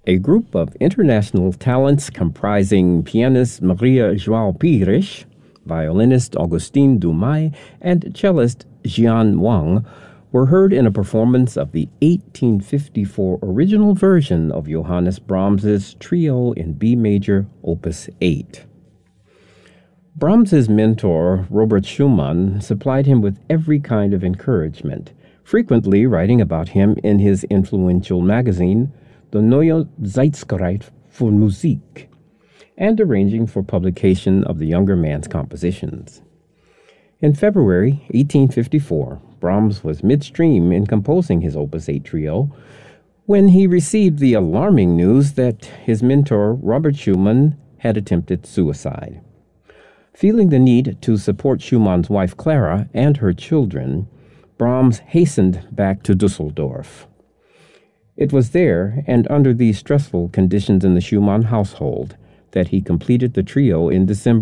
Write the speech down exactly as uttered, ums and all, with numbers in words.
A group of international talents comprising pianist Maria João Pires, violinist Augustin Dumay, and cellist Jian Wang were heard in a performance of the eighteen fifty-four original version of Johannes Brahms's Trio in B major, Opus eight. Brahms's mentor, Robert Schumann, supplied him with every kind of encouragement, frequently writing about him in his influential magazine, the Neue Zeitschrift für Musik, and arranging for publication of the younger man's compositions. In February eighteen fifty-four, Brahms was midstream in composing his Opus eight Trio when he received the alarming news that his mentor, Robert Schumann, had attempted suicide. Feeling the need to support Schumann's wife Clara and her children, Brahms hastened back to Dusseldorf. It was there, and under these stressful conditions in the Schumann household, that he completed the trio in December